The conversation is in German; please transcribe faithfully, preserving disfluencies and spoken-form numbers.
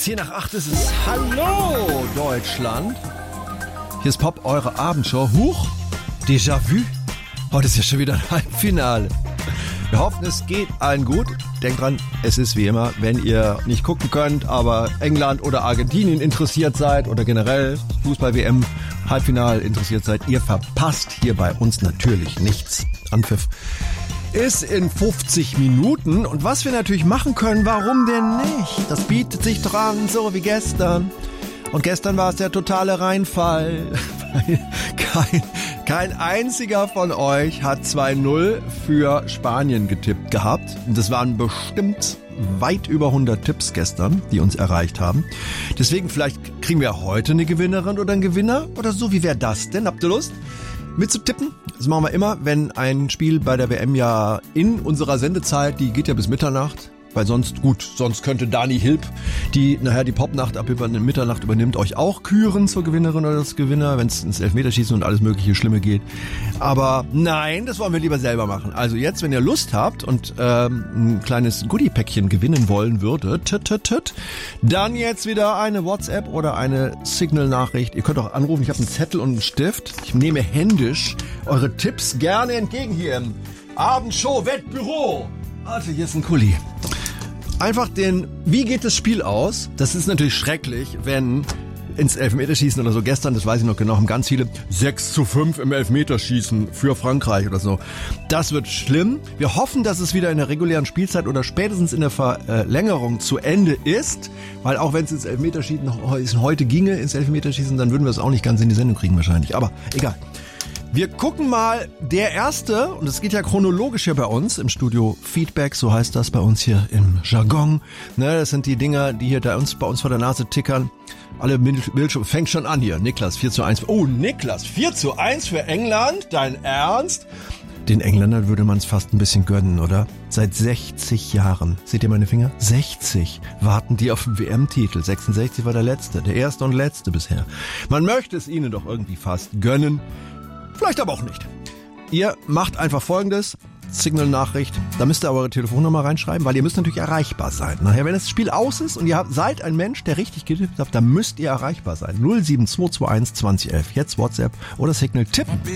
Zehn nach acht ist es. Hallo Deutschland. Hier ist Pop, eure Abendshow. Huch, Déjà-vu. Heute ist ja schon wieder ein Halbfinale. Wir hoffen, es geht allen gut. Denkt dran, es ist wie immer, wenn ihr nicht gucken könnt, aber England oder Argentinien interessiert seid oder generell Fußball-W M Halbfinale interessiert seid, ihr verpasst hier bei uns natürlich nichts. Anpfiff ist in fünfzig Minuten und was wir natürlich machen können, warum denn nicht? Das bietet sich dran, so wie gestern. Und gestern war es der totale Reinfall. Kein, kein einziger von euch hat zwei null für Spanien getippt gehabt. Und das waren bestimmt weit über hundert Tipps gestern, die uns erreicht haben. Deswegen vielleicht kriegen wir heute eine Gewinnerin oder einen Gewinner oder so. Wie wäre das denn? Habt ihr Lust mitzutippen? Das machen wir immer, wenn ein Spiel bei der W M ja in unserer Sendezeit, die geht ja bis Mitternacht, weil sonst, gut, sonst könnte Dani Hilb, die nachher die Popnacht ab über Mitternacht übernimmt, euch auch küren zur Gewinnerin oder das Gewinner, wenn es ins Elfmeterschießen und alles mögliche Schlimme geht. Aber nein, das wollen wir lieber selber machen. Also jetzt, wenn ihr Lust habt und ähm, ein kleines Goodie-Päckchen gewinnen wollen würdet, tut, tut, tut, dann jetzt wieder eine WhatsApp oder eine Signal-Nachricht. Ihr könnt auch anrufen, ich habe einen Zettel und einen Stift. Ich nehme händisch eure Tipps gerne entgegen hier im Abendshow-Wettbüro. Warte, hier ist ein Kuli. Einfach den, wie geht das Spiel aus? Das ist natürlich schrecklich, wenn ins Elfmeterschießen oder so, gestern, das weiß ich noch genau, haben ganz viele sechs zu fünf im Elfmeterschießen für Frankreich oder so. Das wird schlimm. Wir hoffen, dass es wieder in der regulären Spielzeit oder spätestens in der Verlängerung zu Ende ist, weil auch wenn es ins Elfmeterschießen heute ginge, ins Elfmeterschießen, dann würden wir es auch nicht ganz in die Sendung kriegen wahrscheinlich. Aber egal. Wir gucken mal, der erste, und es geht ja chronologisch hier bei uns im Studio Feedback, so heißt das bei uns hier im Jargon. Ne, das sind die Dinger, die hier bei uns, bei uns vor der Nase tickern. Alle Bildschirme, fängt schon an hier. Niklas, vier zu eins. Oh, Niklas, vier zu eins für England? Dein Ernst? Den Engländern würde man es fast ein bisschen gönnen, oder? Seit sechzig Jahren, seht ihr meine Finger? sechzig warten die auf den W M-Titel. sechsundsechzig war der letzte, der erste und letzte bisher. Man möchte es ihnen doch irgendwie fast gönnen. Vielleicht aber auch nicht. Ihr macht einfach Folgendes, Signal-Nachricht, da müsst ihr eure Telefonnummer reinschreiben, weil ihr müsst natürlich erreichbar sein. Nachher, wenn das Spiel aus ist und ihr habt, seid ein Mensch, der richtig getippt hat, dann müsst ihr erreichbar sein. null sieben zwei zwei eins zwanzig elf. Jetzt WhatsApp oder Signal tippen.